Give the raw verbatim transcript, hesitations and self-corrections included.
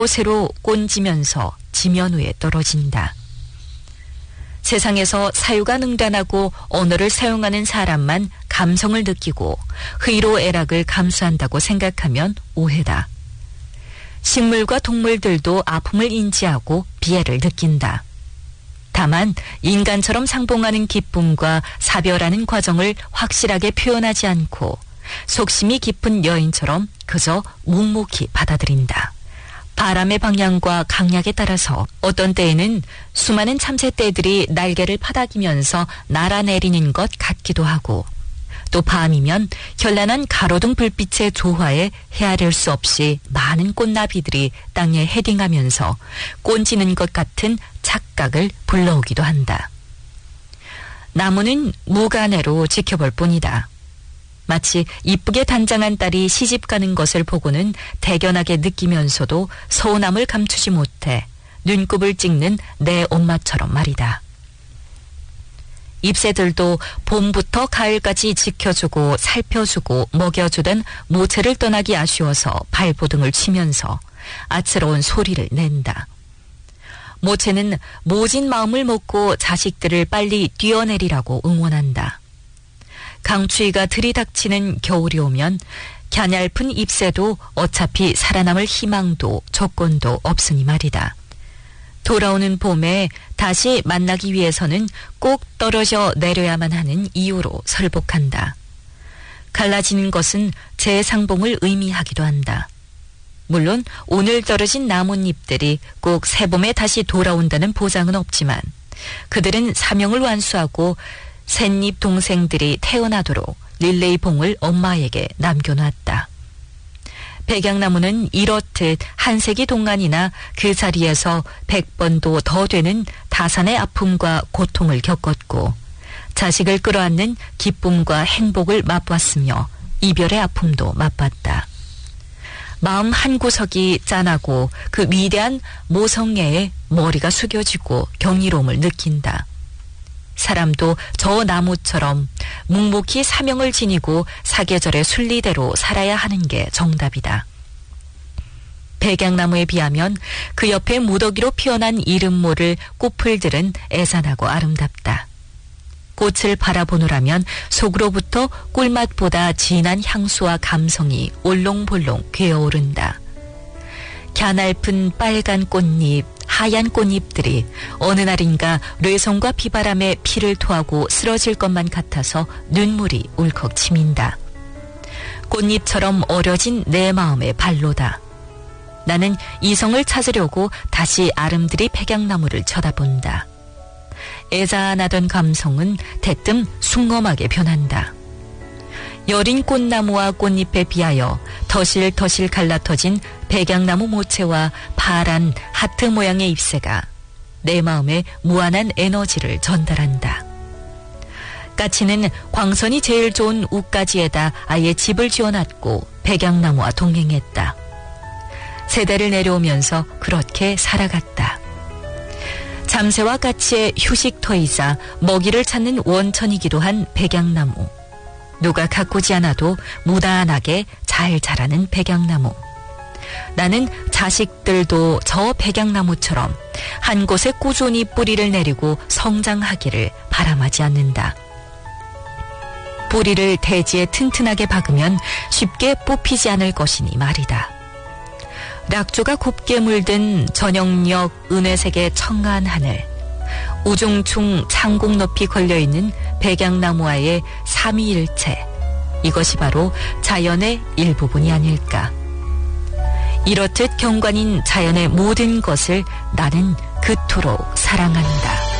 새로 꼰지면서 지면 위에 떨어진다. 세상에서 사유가 능단하고 언어를 사용하는 사람만 감성을 느끼고 희로애락을 감수한다고 생각하면 오해다. 식물과 동물들도 아픔을 인지하고 비애를 느낀다. 다만 인간처럼 상봉하는 기쁨과 사별하는 과정을 확실하게 표현하지 않고 속심이 깊은 여인처럼 그저 묵묵히 받아들인다. 바람의 방향과 강약에 따라서 어떤 때에는 수많은 참새떼들이 날개를 파닥이면서 날아내리는 것 같기도 하고, 또 밤이면 현란한 가로등 불빛의 조화에 헤아릴 수 없이 많은 꽃나비들이 땅에 헤딩하면서 꼰지는 것 같은 착각을 불러오기도 한다. 나무는 무간해로 지켜볼 뿐이다. 마치 이쁘게 단장한 딸이 시집가는 것을 보고는 대견하게 느끼면서도 서운함을 감추지 못해 눈곱을 찍는 내 엄마처럼 말이다. 잎새들도 봄부터 가을까지 지켜주고 살펴주고 먹여주던 모체를 떠나기 아쉬워서 발버둥을 치면서 아츠러운 소리를 낸다. 모체는 모진 마음을 먹고 자식들을 빨리 뛰어내리라고 응원한다. 강추위가 들이닥치는 겨울이 오면 갸냘픈 잎새도 어차피 살아남을 희망도 조건도 없으니 말이다. 돌아오는 봄에 다시 만나기 위해서는 꼭 떨어져 내려야만 하는 이유로 설복한다. 갈라지는 것은 재상봉을 의미하기도 한다. 물론 오늘 떨어진 나뭇잎들이 꼭 새봄에 다시 돌아온다는 보장은 없지만 그들은 사명을 완수하고 셋잎 동생들이 태어나도록 릴레이 봉을 엄마에게 남겨놨다. 백양나무는 이렇듯 한세기 동안이나 그 자리에서 백 번도 더 되는 다산의 아픔과 고통을 겪었고 자식을 끌어안는 기쁨과 행복을 맛봤으며 이별의 아픔도 맛봤다. 마음 한구석이 짠하고 그 위대한 모성애에 머리가 숙여지고 경이로움을 느낀다. 사람도 저 나무처럼 묵묵히 사명을 지니고 사계절의 순리대로 살아야 하는 게 정답이다. 백양나무에 비하면 그 옆에 무더기로 피어난 이름 모를 꽃풀들은 애잔하고 아름답다. 꽃을 바라보노라면 속으로부터 꿀맛보다 진한 향수와 감성이 올롱볼롱 괴어오른다. 갸냘픈 빨간 꽃잎, 하얀 꽃잎들이 어느 날인가 뇌성과 비바람에 피를 토하고 쓰러질 것만 같아서 눈물이 울컥 치민다. 꽃잎처럼 어려진 내 마음의 발로다. 나는 이성을 찾으려고 다시 아름드리 백양나무를 쳐다본다. 애잔하던 감성은 대뜸 숭엄하게 변한다. 여린 꽃나무와 꽃잎에 비하여 더실더실 갈라터진 백양나무 모체와 파란 하트 모양의 잎새가 내 마음에 무한한 에너지를 전달한다. 까치는 광선이 제일 좋은 우가지에다 아예 집을 지어놨고 백양나무와 동행했다. 세대를 내려오면서 그렇게 살아갔다. 잠새와 까치의 휴식터이자 먹이를 찾는 원천이기도 한 백양나무. 누가 가꾸지 않아도 무단하게 잘 자라는 백양나무. 나는 자식들도 저 백양나무처럼 한 곳에 꾸준히 뿌리를 내리고 성장하기를 바람하지 않는다. 뿌리를 대지에 튼튼하게 박으면 쉽게 뽑히지 않을 것이니 말이다. 락조가 곱게 물든 저녁녘 은회색의 청아한 하늘, 우중충 창공 높이 걸려있는 백양나무와의 삼위일체, 이것이 바로 자연의 일부분이 아닐까. 이렇듯 경관인 자연의 모든 것을 나는 그토록 사랑한다.